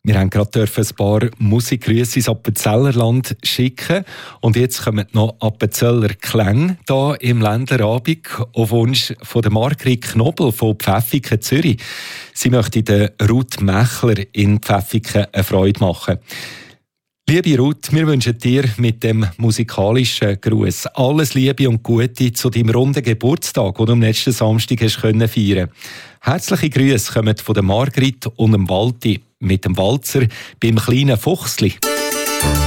Wir haben gerade ein paar Musikgrüße ins Appenzellerland schicken. Und jetzt kommen noch Appenzeller Klänge hier im Ländlerabend auf Wunsch von der Margrit Knobel von Pfäffiken, Zürich. Sie möchte den Ruth Mechler in Pfäffiken eine Freude machen. Liebe Ruth, wir wünschen dir mit dem musikalischen Gruß alles Liebe und Gute zu deinem runden Geburtstag, den du am letzten Samstag feiern konntest. Herzliche Grüße kommen von der Margrit und dem Walti mit dem Walzer beim kleinen Fuchsli.